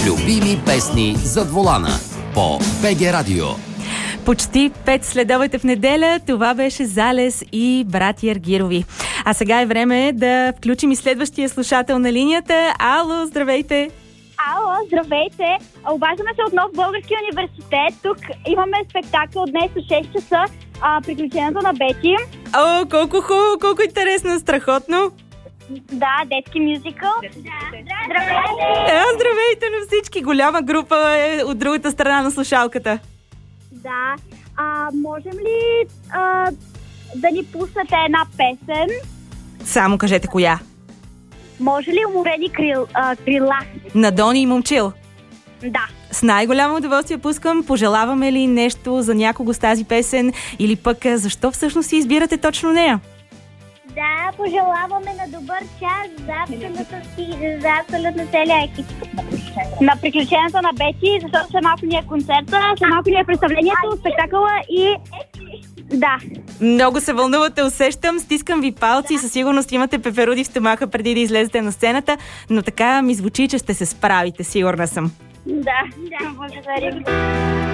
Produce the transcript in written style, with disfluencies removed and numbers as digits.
Любими песни зад волана по БГ Радио. Почти 5 следовете в неделя. Това беше Залез и братя Аргирови. А сега е време да включим и следващия слушател на линията. Ало, здравейте! Ало, здравейте! Обаждаме се отново в Българския университет. Тук имаме спектакъл днес в 6 часа. Приключението на Бети. О, колко хубаво, колко интересно, страхотно! Да, детски мюзикъл. Здравейте! Здравейте на всички! Голяма група е от другата страна на слушалката. Да. Можем ли да ни пуснете една песен? Само кажете коя. Може ли уморени крила? На Дони и Момчил. Да. С най-голямо удоволствие пускам. Пожелаваме ли нещо за някого с тази песен или пък защо всъщност си избирате точно нея? Да, пожелаваме на добър час за абсолютно целия екип. На приключението на Бети, защото след малко ни е концерта, след малко ни е представлението, спектакъла и... Да. Много се вълнувате, усещам, стискам ви палци и със сигурност имате пеперуди в стомаха преди да излезете на сцената, но така ми звучи, че ще се справите, сигурна съм. Да, благодарим.